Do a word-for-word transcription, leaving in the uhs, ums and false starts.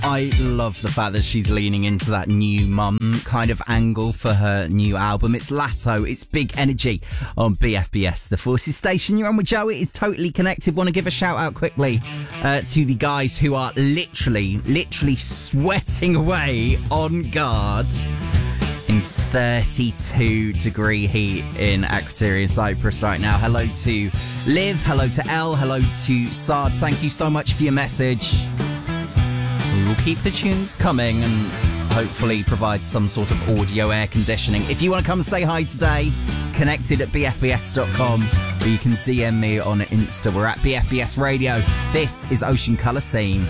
I love the fact that she's leaning into that new mum kind of angle for her new album. It's Latto, it's big energy on B F B S, the Forces Station. You're on with Joe, it is totally connected. Want to give a shout out quickly uh, to the guys who are literally, literally sweating away on guard in thirty-two degree heat in Akrotiri in Cyprus right now. Hello to Liv, hello to Elle, hello to Sard. Thank you so much for your message. We will keep the tunes coming and hopefully provide some sort of audio air conditioning. If you want to come and say hi today, it's connected at b f b s dot com, or you can D M me on Insta. We're at B F B S Radio. This is Ocean Colour Scene.